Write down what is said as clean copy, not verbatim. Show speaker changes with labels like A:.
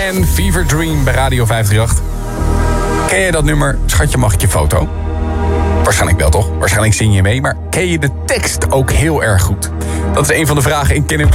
A: en Fever Dream bij Radio 538. Ken je dat nummer? Schatje, mag ik je foto? Waarschijnlijk wel, toch? Waarschijnlijk zing je mee, maar ken je de tekst ook heel erg goed? Dat is een van de vragen in Ken